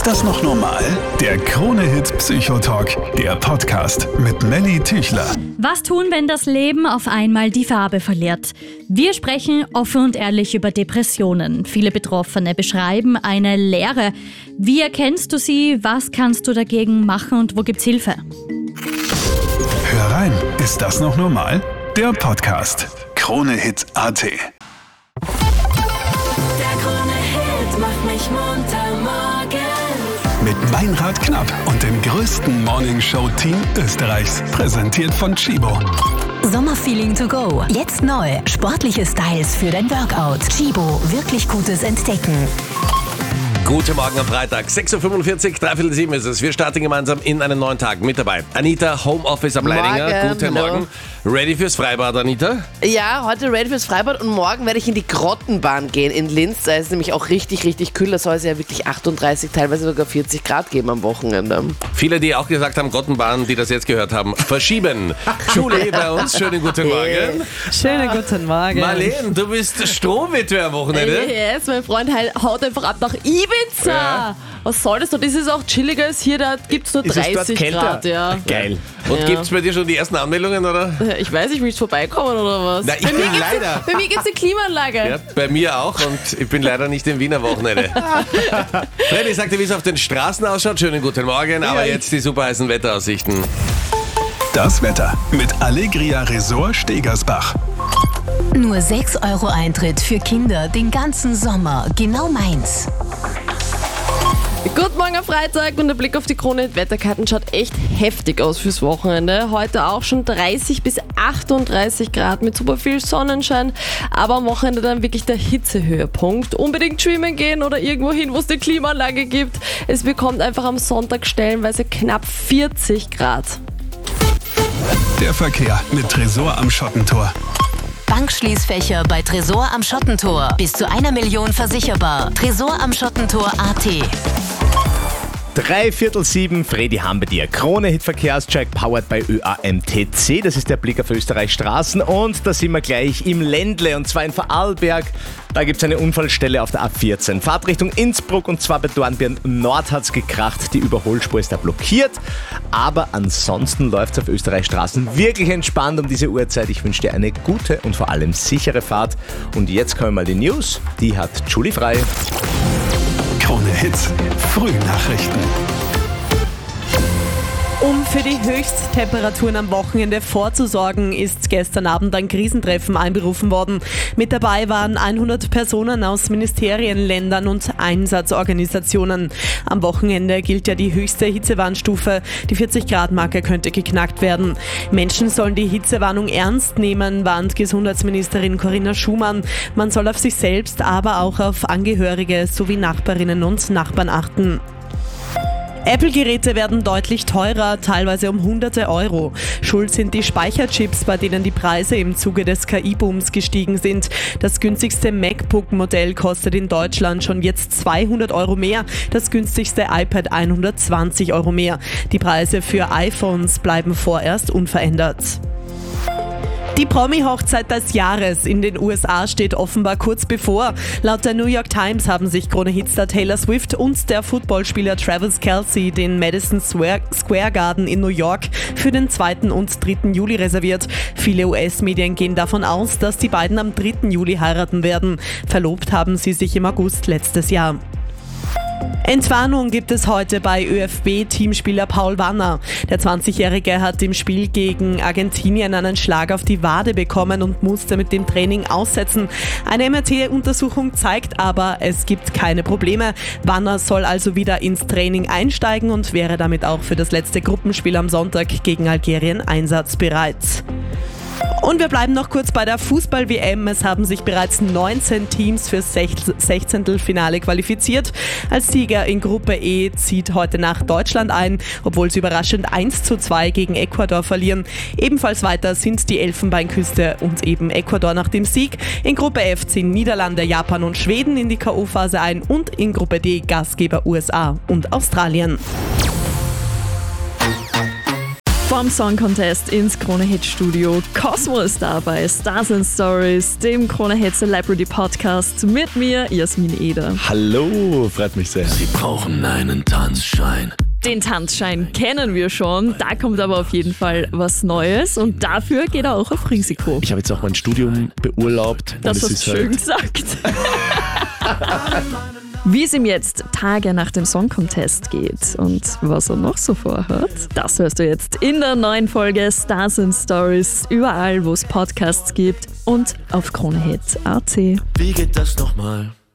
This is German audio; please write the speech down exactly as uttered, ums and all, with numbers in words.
Ist das noch normal? Der Krone-Hit Psychotalk, der Podcast mit Melly Tüchler. Was tun, wenn das Leben auf einmal die Farbe verliert? Wir sprechen offen und ehrlich über Depressionen. Viele Betroffene beschreiben eine Leere. Wie erkennst du sie? Was kannst du dagegen machen und wo gibt's Hilfe? Hör rein, ist das noch normal? Der Podcast. Krone-Hit Punkt a t. Der Krone-Hit macht mich munter morgens. Mit Meinrad Knapp und dem größten Morning-Show-Team Österreichs. Präsentiert von Chibo. Sommerfeeling to go. Jetzt neu. Sportliche Styles für dein Workout. Chibo. Wirklich gutes Entdecken. Guten Morgen am Freitag, sechs Uhr fünfundvierzig, dreiviertel sieben ist es. Wir starten gemeinsam in einen neuen Tag. Mit dabei Anita, Homeoffice am Leidinger. Morgen, Guten hallo. Morgen. Ready fürs Freibad, Anita? Ja, heute ready fürs Freibad und morgen werde ich in die Grottenbahn gehen in Linz. Da ist es nämlich auch richtig, richtig kühl. Da soll es ja wirklich achtunddreißig, teilweise sogar vierzig Grad geben am Wochenende. Viele, die auch gesagt haben, Grottenbahn, die das jetzt gehört haben, verschieben. Julie bei uns, schönen guten Morgen. Schönen guten Morgen. Marlene, du bist Strohwitwe am Wochenende. Yes, mein Freund haut einfach ab nach Ibiza. Ja. Was soll das? Und das ist auch chilliger als hier, da gibt es nur Ist es dort dreißig kälter? Grad. Ja. Geil. Und Ja. gibt's bei dir schon die ersten Anmeldungen, oder? Ich weiß nicht, willst du vorbeikommen oder was? Na, ich bei, bin mir gibt's leider. bei mir gibt es eine Klimaanlage. Ja, bei mir auch und ich bin leider nicht im Wiener Wochenende. Freddy sagte, wie es auf den Straßen ausschaut. Schönen guten Morgen, aber jetzt die super heißen Wetteraussichten. Das Wetter mit Allegria Resort Stegersbach. Nur sechs Euro Eintritt für Kinder den ganzen Sommer. Genau meins. Guten Morgen am Freitag und der Blick auf die Krone. Wetterkarten schaut echt heftig aus fürs Wochenende. Heute auch schon dreißig bis achtunddreißig Grad mit super viel Sonnenschein. Aber am Wochenende dann wirklich der Hitzehöhepunkt. Unbedingt schwimmen gehen oder irgendwo hin, wo es eine Klimaanlage gibt. Es bekommt einfach am Sonntag stellenweise knapp vierzig Grad. Der Verkehr mit Tresor am Schottentor. Bankschließfächer bei Tresor am Schottentor. Bis zu einer Million versicherbar. Tresor am Schottentor Punkt a t. Dreiviertel sieben, Freddy haben wir dir. Krone-Hit-Verkehrscheck powered by Ö A M T C. Das ist der Blick auf Österreichs Straßen. Und da sind wir gleich im Ländle, und zwar in Vorarlberg. Da gibt es eine Unfallstelle auf der A vierzehn. Fahrtrichtung Innsbruck, und zwar bei Dornbirn Nord hat's gekracht. Die Überholspur ist da blockiert. Aber ansonsten läuft es auf Österreichs Straßen wirklich entspannt um diese Uhrzeit. Ich wünsche dir eine gute und vor allem sichere Fahrt. Und jetzt kommen mal die News. Die hat Julie frei. Krone Hits, Frühnachrichten. Um für die Höchsttemperaturen am Wochenende vorzusorgen, ist gestern Abend ein Krisentreffen einberufen worden. Mit dabei waren hundert Personen aus Ministerien, Ländern und Einsatzorganisationen. Am Wochenende gilt ja die höchste Hitzewarnstufe. Die vierzig Grad Marke könnte geknackt werden. Menschen sollen die Hitzewarnung ernst nehmen, warnt Gesundheitsministerin Corinna Schumann. Man soll auf sich selbst, aber auch auf Angehörige sowie Nachbarinnen und Nachbarn achten. Apple-Geräte werden deutlich teurer, teilweise um hunderte Euro. Schuld sind die Speicherchips, bei denen die Preise im Zuge des K I-Booms gestiegen sind. Das günstigste MacBook-Modell kostet in Deutschland schon jetzt zweihundert Euro mehr, das günstigste iPad hundertzwanzig Euro mehr. Die Preise für iPhones bleiben vorerst unverändert. Die Promi-Hochzeit des Jahres in den U S A steht offenbar kurz bevor. Laut der New York Times haben sich Krone-Hitstar Taylor Swift und der Footballspieler Travis Kelce den Madison Square Garden in New York für den zweiten und dritten Juli reserviert. Viele U S-Medien gehen davon aus, dass die beiden am dritten Juli heiraten werden. Verlobt haben sie sich im August letztes Jahr. Entwarnung gibt es heute bei ÖFB-Teamspieler Paul Wanner. Der zwanzigjährige hat im Spiel gegen Argentinien einen Schlag auf die Wade bekommen und musste mit dem Training aussetzen. Eine M R T-Untersuchung zeigt aber, es gibt keine Probleme. Wanner soll also wieder ins Training einsteigen und wäre damit auch für das letzte Gruppenspiel am Sonntag gegen Algerien einsatzbereit. Und wir bleiben noch kurz bei der Fußball-W M. Es haben sich bereits neunzehn Teams fürs Sechzehntelfinale qualifiziert. Als Sieger in Gruppe E zieht heute Nacht Deutschland ein, obwohl sie überraschend eins zu zwei gegen Ecuador verlieren. Ebenfalls weiter sind die Elfenbeinküste und eben Ecuador nach dem Sieg. In Gruppe F ziehen Niederlande, Japan und Schweden in die K O-Phase ein und in Gruppe D Gastgeber U S A und Australien. Vom Song Contest ins Krone-Hit-Studio. Cosmo ist da bei Stars and Stories, dem Krone-Hit Celebrity Podcast mit mir, Jasmin Eder. Hallo, freut mich sehr. Sie brauchen einen Tanzschein. Den Tanzschein kennen wir schon, da kommt aber auf jeden Fall was Neues und dafür geht er auch auf Risiko. Ich habe jetzt auch mein Studium beurlaubt. Das und hast es du ist schön halt gesagt. Wie es ihm jetzt Tage nach dem Song Contest geht und was er noch so vorhat, das hörst du jetzt in der neuen Folge Stars and Stories, überall wo es Podcasts gibt und auf Kronehit Punkt at. Wie geht das nochmal?